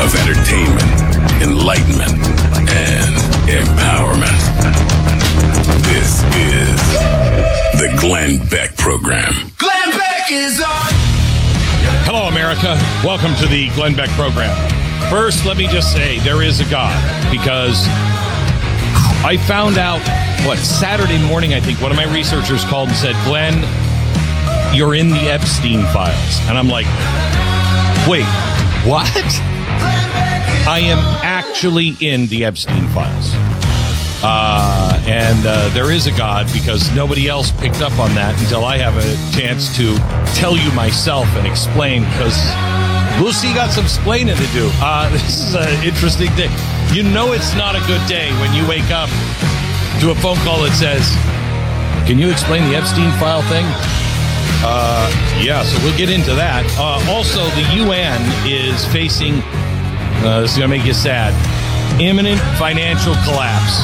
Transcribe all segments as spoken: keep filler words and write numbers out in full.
of entertainment, enlightenment, and empowerment. This is the Glenn Beck Program. Glenn Beck is on. Hello, America. Welcome to the Glenn Beck Program. First, let me just say there is a God, because I found out, what, Saturday morning, I think, one of my researchers called and said, Glenn, you're in the Epstein files. And I'm like, wait, what? I am actually in the Epstein files. Uh, and uh, there is a God, because nobody else picked up on that until I have a chance to tell you myself and explain, because Lucy got some explaining to do. Uh, this is an interesting thing. You know it's not a good day when you wake up to a phone call that says, can you explain the Epstein file thing? Uh, yeah, so we'll get into that. Uh, also, the U N is facing, uh, this is going to make you sad, imminent financial collapse.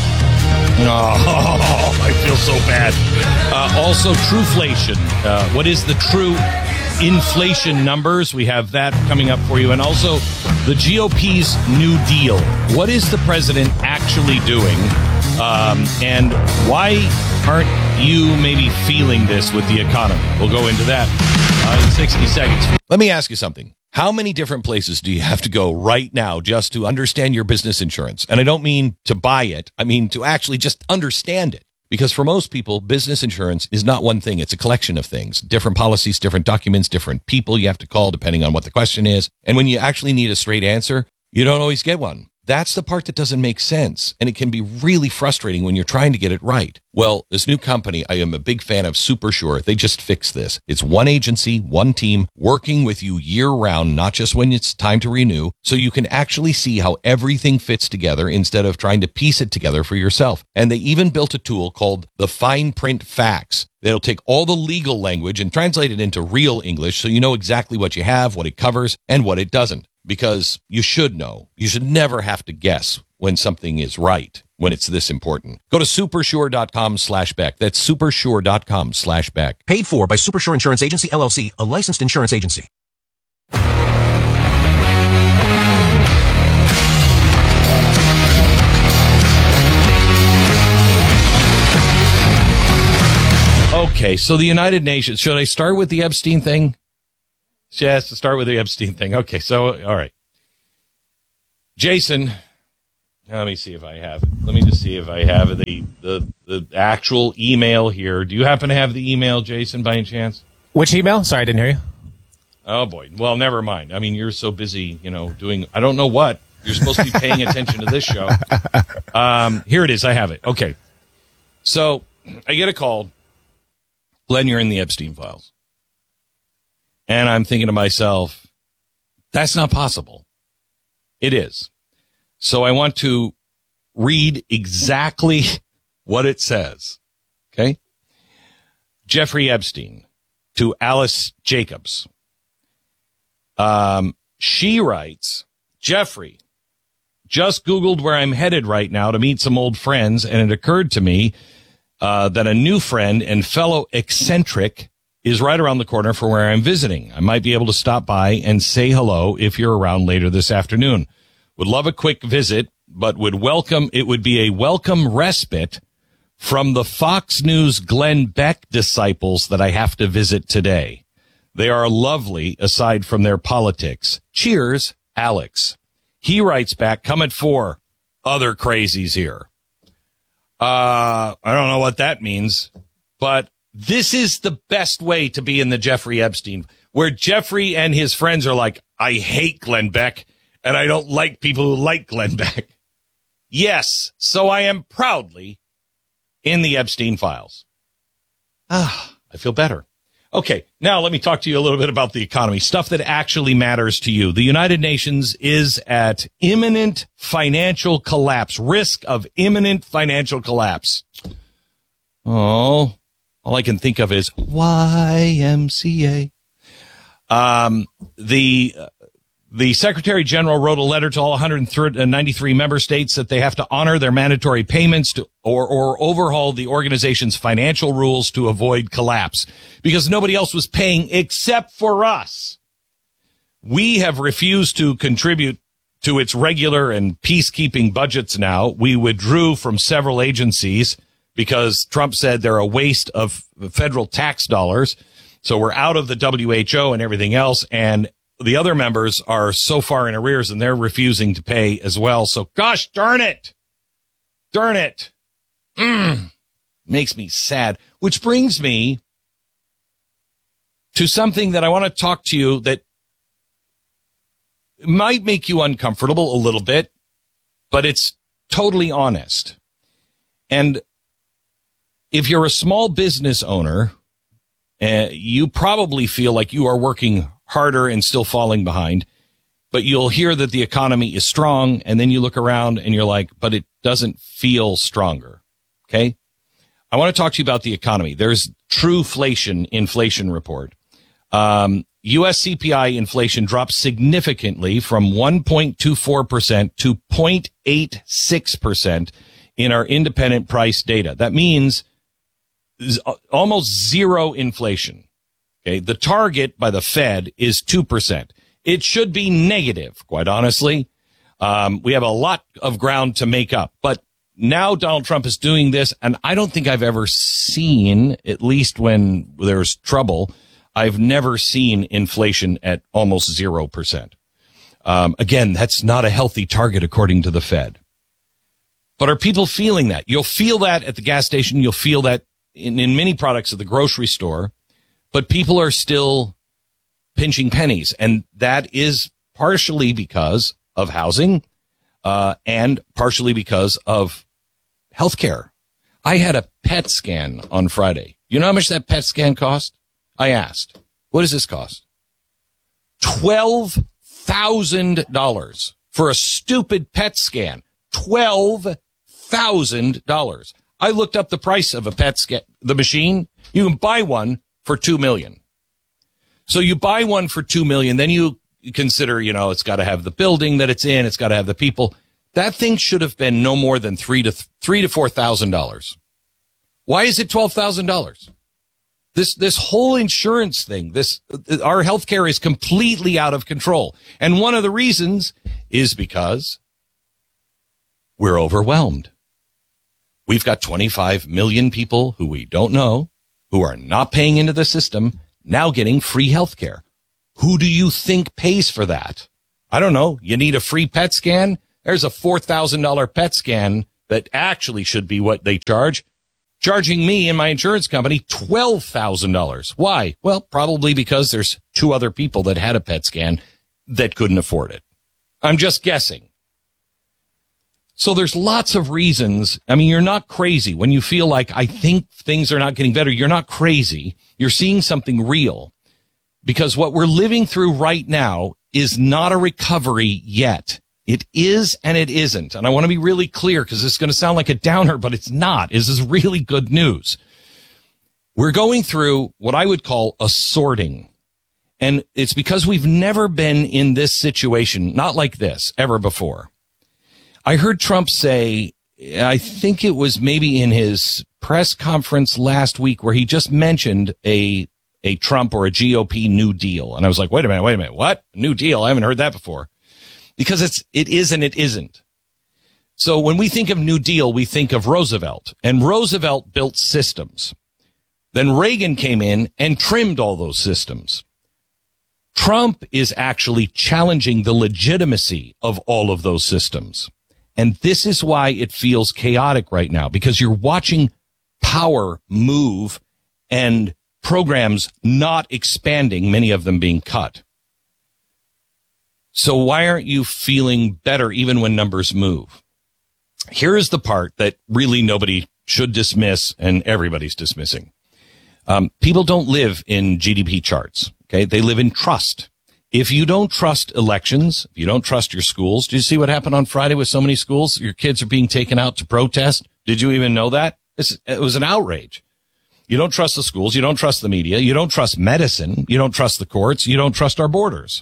Oh, I feel so bad. Uh, also, Truflation. Uh, what is the true inflation numbers? We have that coming up for you. And also, the G O P's New Deal. What is the president actually doing? Um, and why aren't you maybe feeling this with the economy? We'll go into that uh, in sixty seconds. Let me ask you something. How many different places do you have to go right now just to understand your business insurance? And I don't mean to buy it. I mean to actually just understand it. Because for most people, business insurance is not one thing. It's a collection of things, different policies, different documents, different people you have to call depending on what the question is. And when you actually need a straight answer, you don't always get one. That's the part that doesn't make sense. And it can be really frustrating when you're trying to get it right. Well, this new company, I am a big fan of SuperSure. They just fixed this. It's one agency, one team, working with you year round, not just when it's time to renew, so you can actually see how everything fits together instead of trying to piece it together for yourself. And they even built a tool called the Fine Print Facts. That'll take all the legal language and translate it into real English so you know exactly what you have, what it covers, and what it doesn't. Because you should know. You should never have to guess when something is right, when it's this important. Go to supersure.com slash Beck. That's supersure.com slash Beck. Paid for by Supersure Insurance Agency, L L C, a licensed insurance agency. Okay, so the United Nations. Should I start with the Epstein thing? She has to start with the Epstein thing. Okay, so, all right. Jason, let me see if I have it. Let me just see if I have the, the, the actual email here. Do you happen to have the email, Jason, by any chance? Which email? Sorry, I didn't hear you. Oh, boy. Well, never mind. I mean, you're so busy, you know, doing, I don't know what. You're supposed to be paying attention to this show. Um, here it is. I have it. Okay. So I get a call. Glenn, you're in the Epstein files. And I'm thinking to myself, that's not possible. It is. So I want to read exactly what it says. Okay? Jeffrey Epstein to Alice Jacobs. Um, she writes, Jeffrey, just Googled where I'm headed right now to meet some old friends, and it occurred to me uh, that a new friend and fellow eccentric is right around the corner from where I'm visiting. I might be able to stop by and say hello if you're around later this afternoon. Would love a quick visit, but would welcome, it would be a welcome respite from the Fox News Glenn Beck disciples that I have to visit today. They are lovely aside from their politics. Cheers, Alex. He writes back, come at four. Other crazies here. Uh, I don't know what that means, but this is the best way to be in the Jeffrey Epstein, where Jeffrey and his friends are like, I hate Glenn Beck, and I don't like people who like Glenn Beck. Yes, so I am proudly in the Epstein files. Ah, I feel better. Okay, now let me talk to you a little bit about the economy, stuff that actually matters to you. The United Nations is at imminent financial collapse, risk of imminent financial collapse. Oh, all I can think of is Y M C A. Um, the, uh, the Secretary General wrote a letter to all one hundred ninety-three member states that they have to honor their mandatory payments to, or, or overhaul the organization's financial rules to avoid collapse, because nobody else was paying except for us. We have refused to contribute to its regular and peacekeeping budgets now. We withdrew from several agencies because Trump said they're a waste of federal tax dollars. So we're out of the W H O and everything else. And the other members are so far in arrears and they're refusing to pay as well. So gosh darn it. Darn it. Mm, makes me sad. Which brings me to something that I want to talk to you that might make you uncomfortable a little bit, but it's totally honest. And if you're a small business owner, uh, you probably feel like you are working harder and still falling behind, but you'll hear that the economy is strong, and then you look around and you're like, but it doesn't feel stronger. Okay? I want to talk to you about the economy. There's Truflation inflation report. Um, U S C P I inflation dropped significantly from one point two four percent to zero point eight six percent in our independent price data. That means almost zero inflation. Okay. The target by the Fed is two percent. It should be negative, quite honestly. Um, we have a lot of ground to make up, but now Donald Trump is doing this, and I don't think I've ever seen, at least when there's trouble, I've never seen inflation at almost zero percent. Um, again, that's not a healthy target according to the Fed. But are people feeling that? You'll feel that at the gas station. You'll feel that in, in many products at the grocery store. But people are still pinching pennies. And that is partially because of housing uh, and partially because of healthcare. I had a P E T scan on Friday. You know how much that P E T scan cost? I asked, what does this cost? twelve thousand dollars for a stupid P E T scan. twelve thousand dollars. I looked up the price of a P E T scan, the machine. You can buy one for two million dollars. So you buy one for two million dollars, then you consider, you know, it's got to have the building that it's in. It's got to have the people. That thing should have been no more than three to three to four thousand dollars. Why is it twelve thousand dollars? This, this whole insurance thing, this, our healthcare is completely out of control. And one of the reasons is because we're overwhelmed. We've got twenty-five million people who we don't know, who are not paying into the system, now getting free healthcare. Who do you think pays for that? I don't know. You need a free P E T scan? There's a four thousand dollars P E T scan that actually should be what they charge. Charging me and my insurance company twelve thousand dollars. Why? Well, probably because there's two other people that had a P E T scan that couldn't afford it. I'm just guessing. So there's lots of reasons. I mean, you're not crazy when you feel like, I think things are not getting better. You're not crazy. You're seeing something real, because what we're living through right now is not a recovery yet. It is and it isn't. And I want to be really clear, because it's going to sound like a downer, but it's not. This is really good news. We're going through what I would call a sorting. And it's because we've never been in this situation, not like this, ever before. I heard Trump say, I think it was maybe in his press conference last week, where he just mentioned a a Trump or a G O P New Deal. And I was like, wait a minute, wait a minute. What? New Deal? I haven't heard that before. Because it's, it is and it isn't. So when we think of New Deal, we think of Roosevelt. And Roosevelt built systems. Then Reagan came in and trimmed all those systems. Trump is actually challenging the legitimacy of all of those systems. And this is why it feels chaotic right now, because you're watching power move and programs not expanding, many of them being cut. So why aren't you feeling better even when numbers move? Here is the part that really nobody should dismiss, and everybody's dismissing. Um, people don't live in G D P charts. Okay. They live in trust. If you don't trust elections, if you don't trust your schools, did you see what happened on Friday with so many schools? Your kids are being taken out to protest. Did you even know that? It's, it was an outrage. You don't trust the schools. You don't trust the media. You don't trust medicine. You don't trust the courts. You don't trust our borders.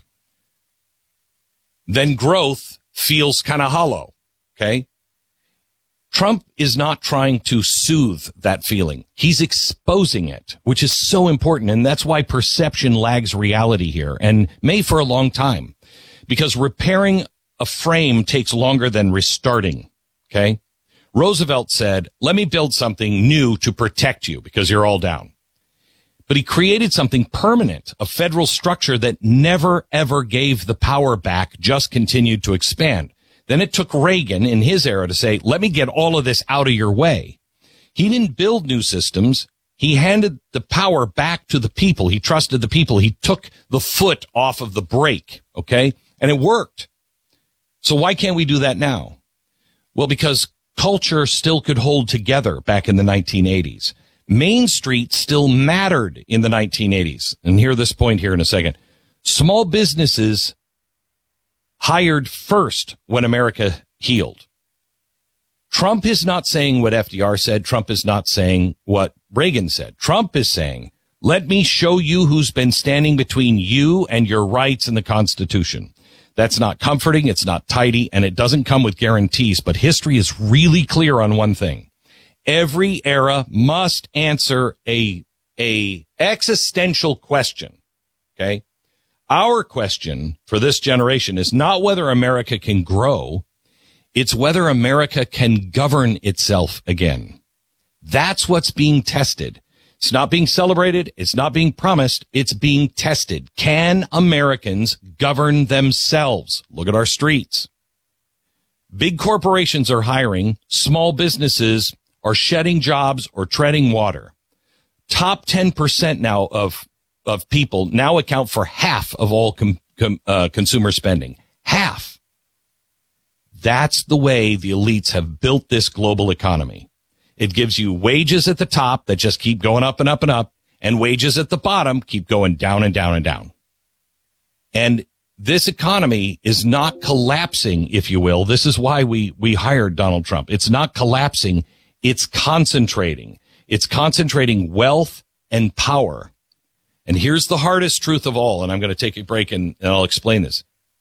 Then growth feels kind of hollow. Okay. Trump is not trying to soothe that feeling. He's exposing it, which is so important. And that's why perception lags reality here, and may for a long time, because repairing a frame takes longer than restarting. Okay. Roosevelt said, let me build something new to protect you because you're all down. But he created something permanent, a federal structure that never, ever gave the power back, just continued to expand. Then it took Reagan in his era to say, let me get all of this out of your way. He didn't build new systems. He handed the power back to the people. He trusted the people. He took the foot off of the brake. Okay. And it worked. So why can't we do that now? Well, because culture still could hold together back in the nineteen eighties. Main Street still mattered in the nineteen eighties. And hear this point here in a second. Small businesses hired first when America healed. Trump is not saying what F D R said. Trump is not saying what Reagan said. Trump is saying, let me show you who's been standing between you and your rights in the Constitution. That's not comforting. It's not tidy, and it doesn't come with guarantees. But history is really clear on one thing. Every era must answer a, a existential question. Okay. Our question for this generation is not whether America can grow. It's whether America can govern itself again. That's what's being tested. It's not being celebrated. It's not being promised. It's being tested. Can Americans govern themselves? Look at our streets. Big corporations are hiring. Small businesses are shedding jobs or treading water. Top ten percent now of, of people now account for half of all com, com, uh, consumer spending. Half. That's the way the elites have built this global economy. It gives you wages at the top that just keep going up and up and up, and wages at the bottom keep going down and down and down. And this economy is not collapsing, if you will. This is why we, we hired Donald Trump. It's not collapsing. It's concentrating. It's concentrating wealth and power. And here's the hardest truth of all, and I'm going to take a break and, and I'll explain this.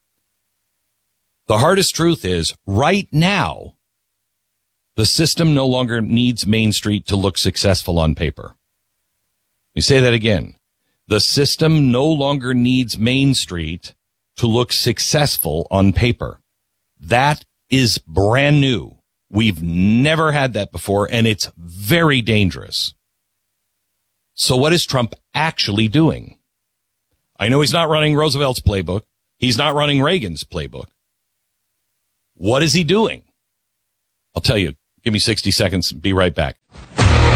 The hardest truth is right now, the system no longer needs Main Street to look successful on paper. Let me say that again. The system no longer needs Main Street to look successful on paper. That is brand new. We've never had that before, and it's very dangerous. So what is Trump actually doing? I know he's not running Roosevelt's playbook. He's not running Reagan's playbook. What is he doing? I'll tell you. Give me sixty seconds. Be right back.